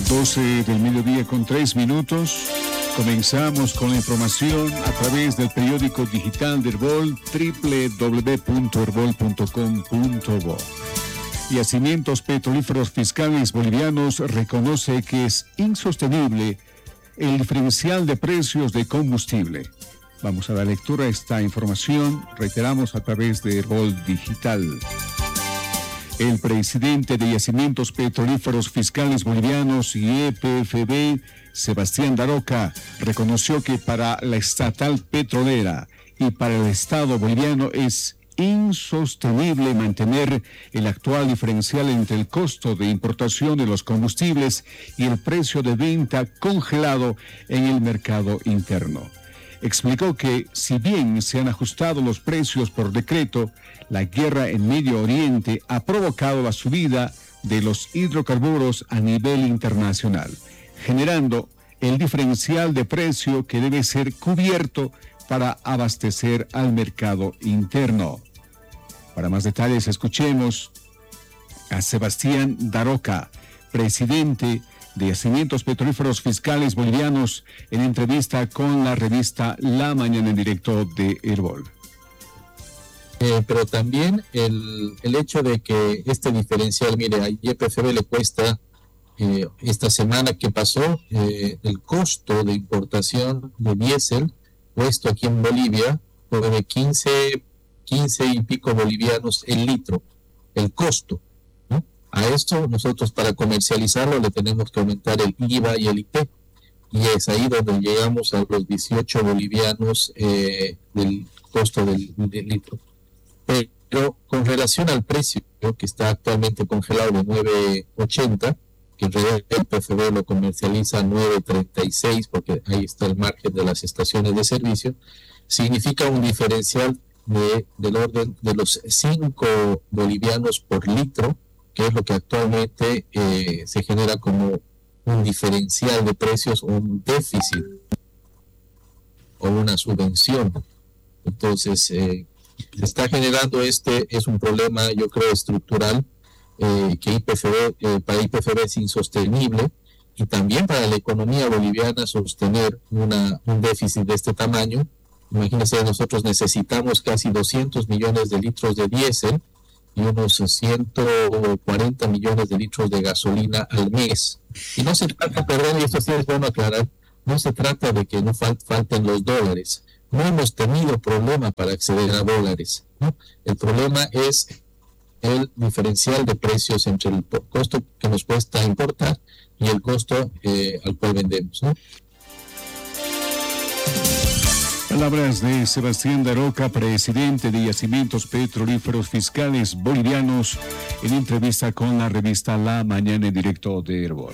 12 del mediodía con 3 minutos. Comenzamos con la información a través del periódico digital de Herbol, www.herbol.com.bo. Yacimientos Petrolíferos Fiscales Bolivianos reconoce que es insostenible el diferencial de precios de combustible. Vamos a dar lectura a esta información, reiteramos, a través de Herbol Digital. El presidente de Yacimientos Petrolíferos Fiscales Bolivianos y YPFB, Sebastián Daroca, reconoció que para la estatal petrolera y para el Estado boliviano es insostenible mantener el actual diferencial entre el costo de importación de los combustibles y el precio de venta congelado en el mercado interno. Explicó que, si bien se han ajustado los precios por decreto, la guerra en Medio Oriente ha provocado la subida de los hidrocarburos a nivel internacional, generando el diferencial de precio que debe ser cubierto para abastecer al mercado interno. Para más detalles, escuchemos a Sebastián Daroca, presidente de Yacimientos Petrolíferos Fiscales Bolivianos, en entrevista con la revista La Mañana en Directo de Herbol. Pero también el hecho de que este diferencial, mire, a YPFB le cuesta, esta semana que pasó, el costo de importación de diésel puesto aquí en Bolivia fue de 15 y pico bolivianos el litro, el costo, ¿no? A esto nosotros, para comercializarlo, le tenemos que aumentar el IVA y el IP, y es ahí donde llegamos a los 18 bolivianos del costo del litro. Pero con relación al precio, que está actualmente congelado de 9.80, que en realidad el PFB lo comercializa a 9.36, porque ahí está el margen de las estaciones de servicio, significa un diferencial del orden de los 5 bolivianos por litro, que es lo que actualmente se genera como un diferencial de precios, un déficit o una subvención. Entonces, se está generando es un problema, yo creo, estructural, que para YPFB es insostenible, y también para la economía boliviana sostener un déficit de este tamaño. Imagínense, nosotros necesitamos casi 200 millones de litros de diésel y unos 140 millones de litros de gasolina al mes. Y no se trata, perdón, y esto sí es bueno aclarar, no se trata de que no falten los dólares. No hemos tenido problema para acceder a dólares, ¿no? El problema es el diferencial de precios entre el costo que nos cuesta importar y el costo al cual vendemos, ¿no? Palabras de Sebastián Daroca, presidente de Yacimientos Petrolíferos Fiscales Bolivianos, en entrevista con la revista La Mañana en Directo de Herbol.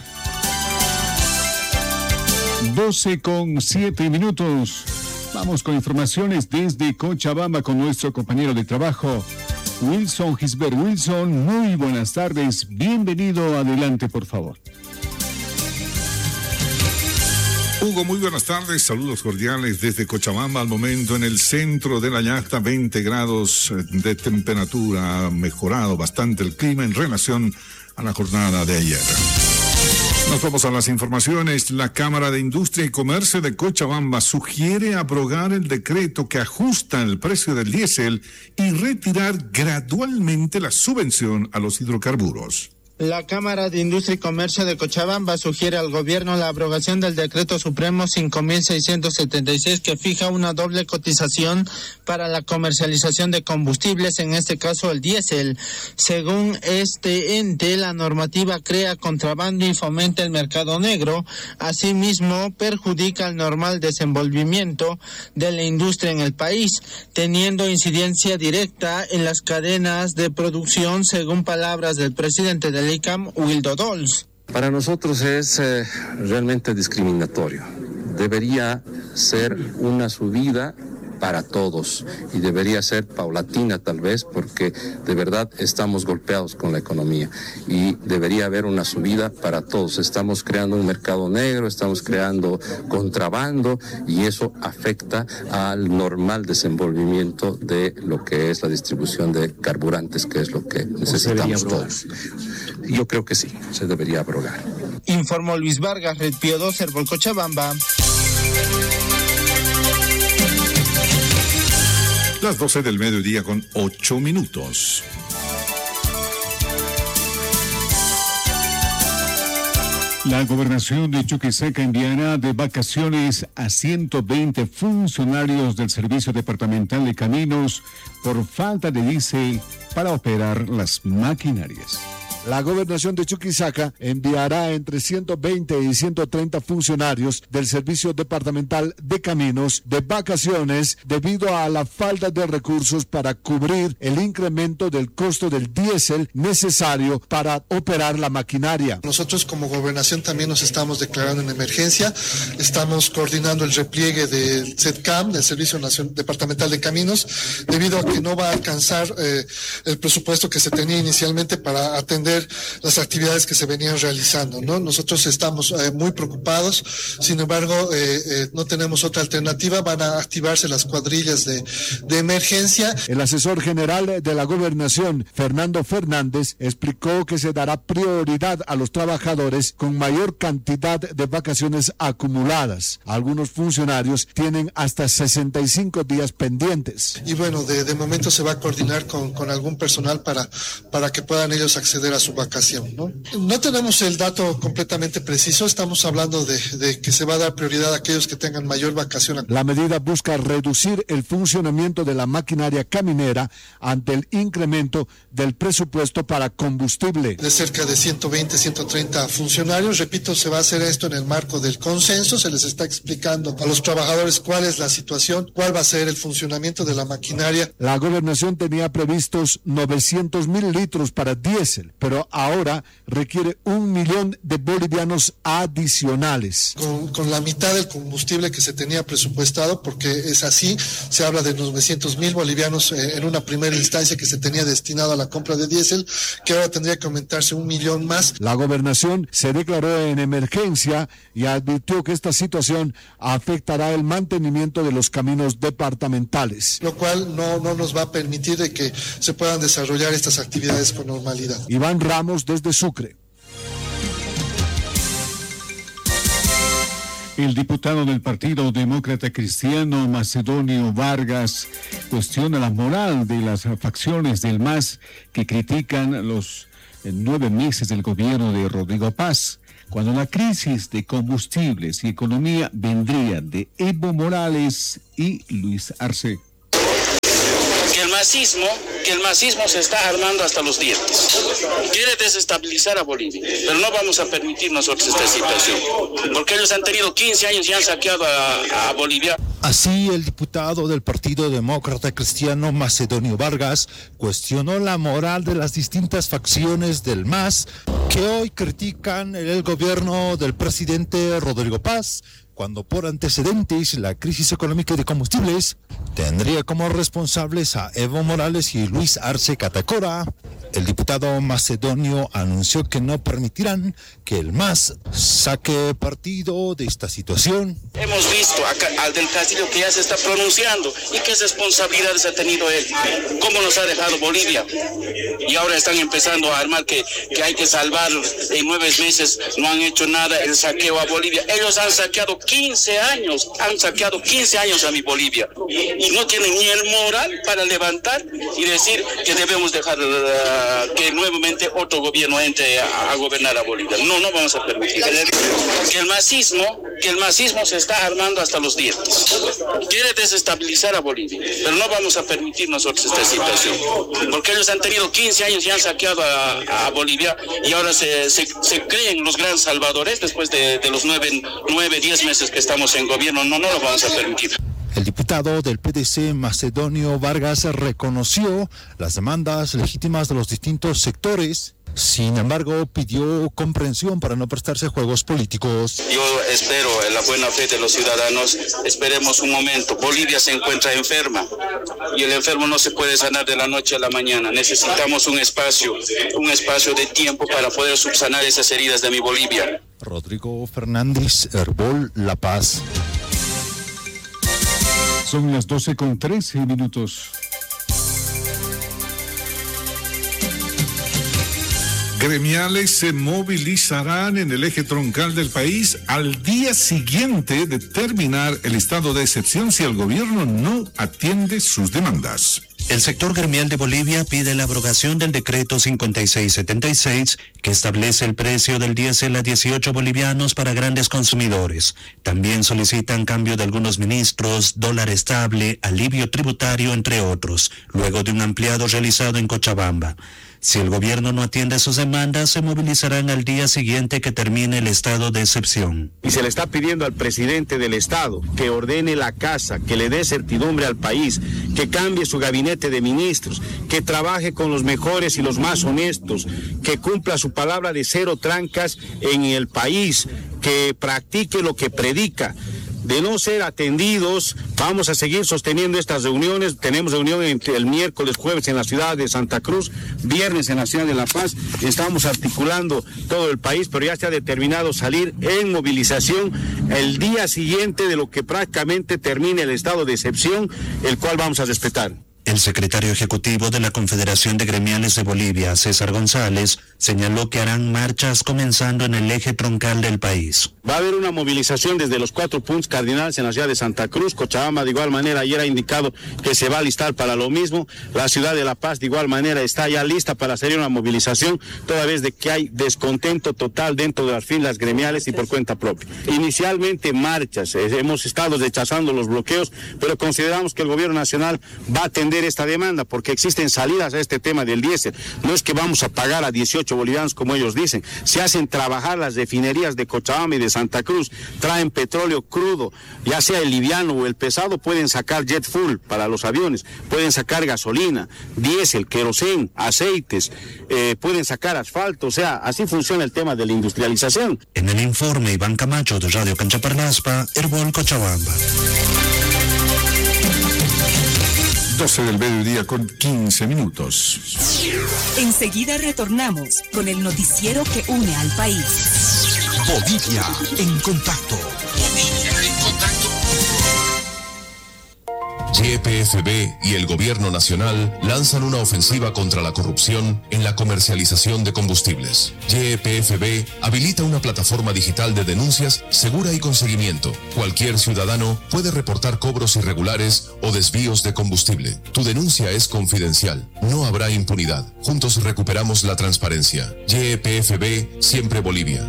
12:07. Vamos con informaciones desde Cochabamba con nuestro compañero de trabajo, Wilson Gisbert. Wilson, muy buenas tardes. Bienvenido. Adelante, por favor. Hugo, muy buenas tardes, saludos cordiales desde Cochabamba. Al momento en el centro de la llanta, 20 grados de temperatura. Ha mejorado bastante el clima en relación a la jornada de ayer. Nos vamos a las informaciones. La Cámara de Industria y Comercio de Cochabamba sugiere abrogar el decreto que ajusta el precio del diésel y retirar gradualmente la subvención a los hidrocarburos. La Cámara de Industria y Comercio de Cochabamba sugiere al gobierno la abrogación del Decreto Supremo 5.676, que fija una doble cotización para la comercialización de combustibles, en este caso el diésel. Según este ente, la normativa crea contrabando y fomenta el mercado negro. Asimismo, perjudica el normal desenvolvimiento de la industria en el país, teniendo incidencia directa en las cadenas de producción, según palabras del presidente del ICAM, Wildo Dols. Para nosotros es realmente discriminatorio. Debería ser una subida para todos y debería ser paulatina tal vez, porque de verdad estamos golpeados con la economía y debería haber una subida para todos. Estamos creando un mercado negro, estamos creando contrabando y eso afecta al normal desenvolvimiento de lo que es la distribución de carburantes, que es lo que necesitamos todos. Yo creo que sí, se debería abrogar. Informó Luis Vargas, Red Pío 2, Herbol Cochabamba. Las 12 del mediodía con 8 minutos. La gobernación de Chuquisaca enviará de vacaciones a 120 funcionarios del Servicio Departamental de Caminos por falta de diésel para operar las maquinarias. La gobernación de Chuquisaca enviará entre 120 y 130 funcionarios del Servicio Departamental de Caminos de vacaciones debido a la falta de recursos para cubrir el incremento del costo del diésel necesario para operar la maquinaria. Nosotros como gobernación también nos estamos declarando en emergencia, estamos coordinando el repliegue del SEDCAM, del Servicio Departamental de Caminos, debido a que no va a alcanzar el presupuesto que se tenía inicialmente para atender las actividades que se venían realizando, ¿no? Nosotros estamos muy preocupados, sin embargo, no tenemos otra alternativa, van a activarse las cuadrillas de emergencia. El asesor general de la gobernación, Fernando Fernández, explicó que se dará prioridad a los trabajadores con mayor cantidad de vacaciones acumuladas. Algunos funcionarios tienen hasta 65 días pendientes. Y bueno, de momento se va a coordinar con algún personal para que puedan ellos acceder a su vacación, ¿no? No tenemos el dato completamente preciso, estamos hablando de que se va a dar prioridad a aquellos que tengan mayor vacación. La medida busca reducir el funcionamiento de la maquinaria caminera ante el incremento del presupuesto para combustible. De cerca de 120, 130 funcionarios, repito, se va a hacer esto en el marco del consenso, se les está explicando a los trabajadores cuál es la situación, cuál va a ser el funcionamiento de la maquinaria. La gobernación tenía previstos 900,000 litros para diésel, pero ahora requiere 1 millón de bolivianos adicionales. Con la mitad del combustible que se tenía presupuestado, porque es así, se habla de 900,000 bolivianos en una primera instancia que se tenía destinado a la compra de diésel, que ahora tendría que aumentarse 1 millón más. La gobernación se declaró en emergencia y advirtió que esta situación afectará el mantenimiento de los caminos departamentales. Lo cual no nos va a permitir de que se puedan desarrollar estas actividades con normalidad. Iván Ramos desde Sucre. El diputado del Partido Demócrata Cristiano, Macedonio Vargas, cuestiona la moral de las facciones del MAS que critican los 9 meses del gobierno de Rodrigo Paz, cuando la crisis de combustibles y economía vendría de Evo Morales y Luis Arce. Que el masismo se está armando hasta los dientes. Quiere desestabilizar a Bolivia, pero no vamos a permitir nosotros esta situación, porque ellos han tenido 15 años y han saqueado a Bolivia. Así, el diputado del Partido Demócrata Cristiano, Macedonio Vargas, cuestionó la moral de las distintas facciones del MAS que hoy critican el gobierno del presidente Rodrigo Paz, cuando por antecedentes la crisis económica y de combustibles tendría como responsables a Evo Morales y Luis Arce Catacora. El diputado macedonio anunció que no permitirán que el MAS saque partido de esta situación. Hemos visto al del Castillo que ya se está pronunciando y qué responsabilidades ha tenido él, cómo nos ha dejado Bolivia, y ahora están empezando a armar que hay que salvarlo. En 9 meses no han hecho nada, el saqueo a Bolivia. Ellos han saqueado 15 años a mi Bolivia y no tienen ni el moral para levantar y decir que debemos dejar que nuevamente otro gobierno entre a gobernar a Bolivia. No vamos a permitir que el masismo se está armando hasta los dientes. Quiere desestabilizar a Bolivia, pero no vamos a permitir nosotros esta situación, porque ellos han tenido 15 años y han saqueado a Bolivia y ahora se creen los grandes salvadores después de los 10 meses que estamos en gobierno. No lo vamos a permitir. El diputado del PDC, Macedonio Vargas, reconoció las demandas legítimas de los distintos sectores. Sin embargo, pidió comprensión para no prestarse juegos políticos. Yo espero en la buena fe de los ciudadanos. Esperemos un momento. Bolivia se encuentra enferma y el enfermo no se puede sanar de la noche a la mañana. Necesitamos un espacio de tiempo para poder subsanar esas heridas de mi Bolivia. Rodrigo Fernández, Herbol, La Paz. Son las 12:13. Gremiales se movilizarán en el eje troncal del país al día siguiente de terminar el estado de excepción si el gobierno no atiende sus demandas. El sector gremial de Bolivia pide la abrogación del decreto 5676 que establece el precio del diésel a 18 bolivianos para grandes consumidores. También solicitan cambio de algunos ministros, dólar estable, alivio tributario, entre otros, luego de un ampliado realizado en Cochabamba. Si el gobierno no atiende sus demandas, se movilizarán al día siguiente que termine el estado de excepción. Y se le está pidiendo al presidente del estado que ordene la casa, que le dé certidumbre al país, que cambie su gabinete de ministros, que trabaje con los mejores y los más honestos, que cumpla su palabra de cero trancas en el país, que practique lo que predica. De no ser atendidos, vamos a seguir sosteniendo estas reuniones. Tenemos reunión el miércoles, jueves en la ciudad de Santa Cruz, viernes en la ciudad de La Paz. Estamos articulando todo el país, pero ya se ha determinado salir en movilización el día siguiente de lo que prácticamente termine el estado de excepción, el cual vamos a respetar. El secretario ejecutivo de la Confederación de Gremiales de Bolivia, César González, señaló que harán marchas comenzando en el eje troncal del país. Va a haber una movilización desde los 4 puntos cardinales en la ciudad de Santa Cruz. Cochabamba de igual manera ayer ha indicado que se va a alistar para lo mismo. La ciudad de La Paz de igual manera está ya lista para hacer una movilización, toda vez de que hay descontento total dentro de las filas gremiales y por cuenta propia. Inicialmente marchas, hemos estado rechazando los bloqueos, pero consideramos que el gobierno nacional va a atender esta demanda porque existen salidas a este tema del diésel. No es que vamos a pagar a 18 bolivianos como ellos dicen, se hacen trabajar las refinerías de Cochabamba y de Santa Cruz, traen petróleo crudo, ya sea el liviano o el pesado, pueden sacar jet fuel para los aviones, pueden sacar gasolina, diésel, querosén, aceites, pueden sacar asfalto, o sea, así funciona el tema de la industrialización. En el informe, Iván Camacho de Radio Canchaparnaspa, Herbol, Cochabamba. 12 del mediodía con 15 minutos. Enseguida retornamos con el noticiero que une al país. Bolivia en contacto. Bolivia en contacto. YPFB y el Gobierno Nacional lanzan una ofensiva contra la corrupción en la comercialización de combustibles. YPFB habilita una plataforma digital de denuncias segura y con seguimiento. Cualquier ciudadano puede reportar cobros irregulares o desvíos de combustible. Tu denuncia es confidencial. No habrá impunidad. Juntos recuperamos la transparencia. YPFB, siempre Bolivia.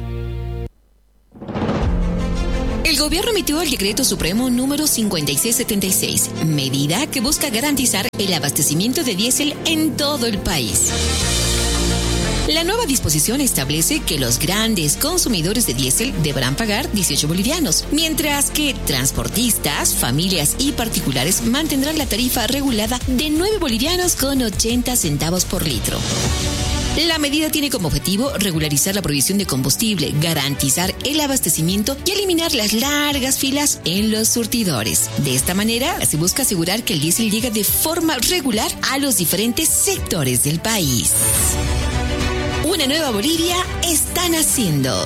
El gobierno emitió el decreto supremo número 5676, medida que busca garantizar el abastecimiento de diésel en todo el país. La nueva disposición establece que los grandes consumidores de diésel deberán pagar 18 bolivianos, mientras que transportistas, familias y particulares mantendrán la tarifa regulada de 9 bolivianos con 80 centavos por litro. La medida tiene como objetivo regularizar la provisión de combustible, garantizar el abastecimiento y eliminar las largas filas en los surtidores. De esta manera, se busca asegurar que el diésel llega de forma regular a los diferentes sectores del país. Una nueva Bolivia está naciendo.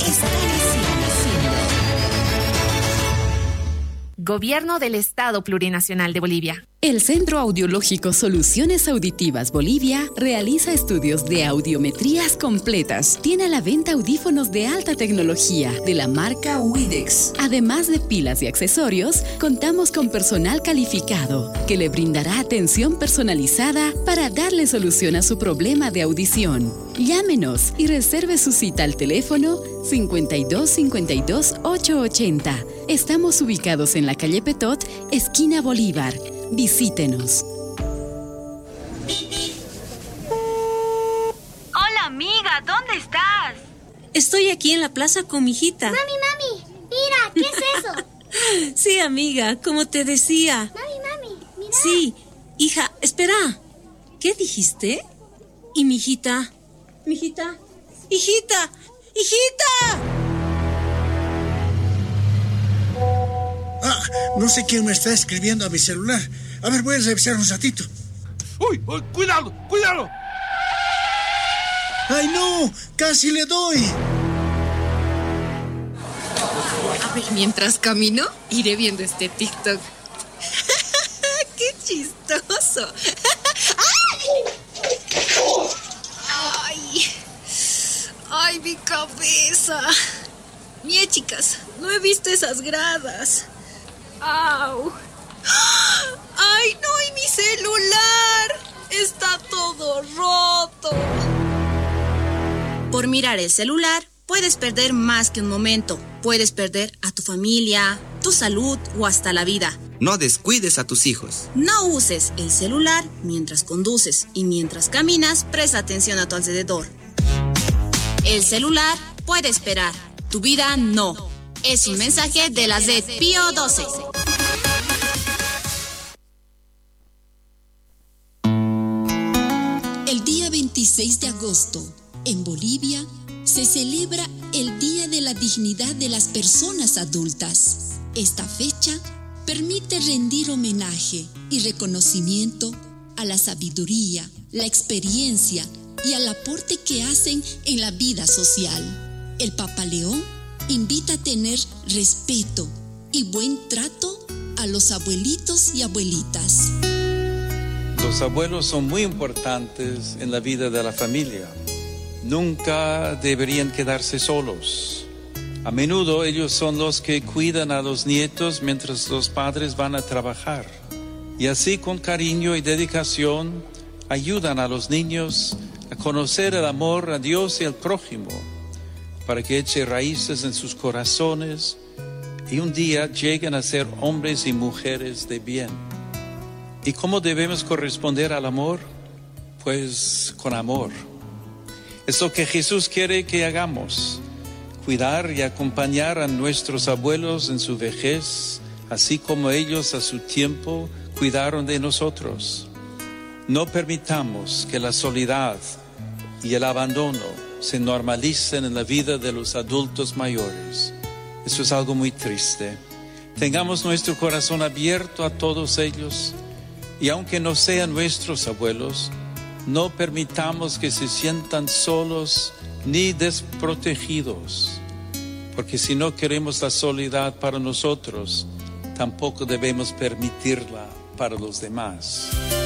Gobierno del Estado Plurinacional de Bolivia. El Centro Audiológico Soluciones Auditivas Bolivia realiza estudios de audiometrías completas. Tiene a la venta audífonos de alta tecnología de la marca Widex. Además de pilas y accesorios, contamos con personal calificado que le brindará atención personalizada para darle solución a su problema de audición. Llámenos y reserve su cita al teléfono 5252-880. Estamos ubicados en la calle Petot, esquina Bolívar. Visítenos. Hola, amiga, ¿dónde estás? Estoy aquí en la plaza con mi hijita. Mami, mira, ¿qué es eso? Sí, amiga, como te decía. Mami, mira. Sí, hija, espera. ¿Qué dijiste? ¿Y mi hijita? ¿Mi hijita? ¡Hijita! ¡Hijita! No sé quién me está escribiendo a mi celular. A ver, voy a revisar un ratito. ¡Uy! ¡Cuidado! ¡Ay, no! ¡Casi le doy! A ver, mientras camino, iré viendo este TikTok. ¡Qué chistoso! ¡Ay! mi cabeza! Mie, chicas, no he visto esas gradas. ¡Au! ¡Ay, no! ¡Y mi celular! ¡Está todo roto! Por mirar el celular, puedes perder más que un momento. Puedes perder a tu familia, tu salud o hasta la vida. No descuides a tus hijos. No uses el celular mientras conduces y mientras caminas, presta atención a tu alrededor. El celular puede esperar, tu vida no. Es un mensaje de la red Pío 12. El día 26 de agosto, en Bolivia, se celebra el Día de la Dignidad de las Personas Adultas. Esta fecha permite rendir homenaje y reconocimiento a la sabiduría, la experiencia y al aporte que hacen en la vida social. El Papa León invita a tener respeto y buen trato a los abuelitos y abuelitas. Los abuelos son muy importantes en la vida de la familia. Nunca deberían quedarse solos. A menudo ellos son los que cuidan a los nietos mientras los padres van a trabajar. Y así, con cariño y dedicación, ayudan a los niños a conocer el amor a Dios y al prójimo, para que eche raíces en sus corazones y un día lleguen a ser hombres y mujeres de bien. ¿Y cómo debemos corresponder al amor? Pues con amor. Es lo que Jesús quiere que hagamos: cuidar y acompañar a nuestros abuelos en su vejez, así como ellos a su tiempo cuidaron de nosotros. No permitamos que la soledad y el abandono se normalicen en la vida de los adultos mayores. Eso es algo muy triste. Tengamos nuestro corazón abierto a todos ellos, y aunque no sean nuestros abuelos, no permitamos que se sientan solos ni desprotegidos, porque si no queremos la soledad para nosotros, tampoco debemos permitirla para los demás.